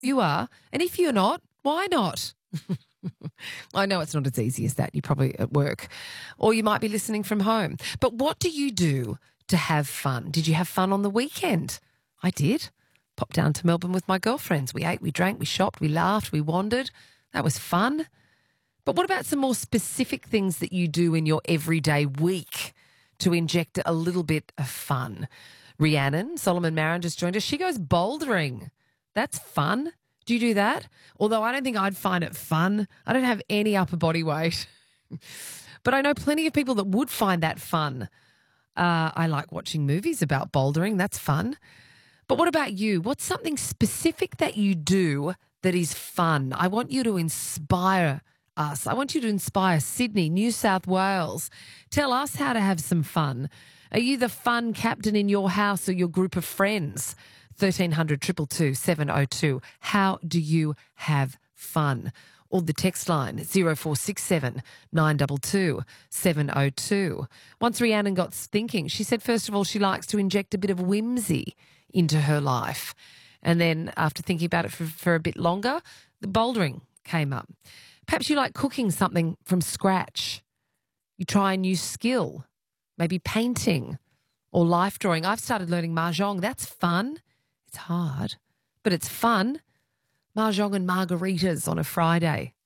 You are. And if you're not, why not? I know it's not as easy as that. You're probably at work or you might be listening from home. But what do you do to have fun? Did you have fun on the weekend? I did. Popped down to Melbourne with my girlfriends. We ate, we drank, we shopped, we laughed, we wandered. That was fun. But what about some more specific things that you do in your everyday week to inject a little bit of fun? Rhiannon, Solomon Marin just joined us. She goes bouldering. That's fun. Do you do that? Although I don't think I'd find it fun. I don't have any upper body weight. But I know plenty of people that would find that fun. I like watching movies about bouldering. That's fun. But what about you? What's something specific that you do that is fun? I want you to inspire us. I want you to inspire Sydney, New South Wales. Tell us how to have some fun. Are you the fun captain in your house or your group of friends? 1300 222 702. How do you have fun? Or the text line 0467 922 702. Once Rhiannon got thinking, she said, first of all, she likes to inject a bit of whimsy into her life. And then after thinking about it for a bit longer, the bouldering came up. Perhaps you like cooking something from scratch. You try a new skill, maybe painting or life drawing. I've started learning Mahjong. That's fun. It's hard, but it's fun. Mahjong and margaritas on a Friday.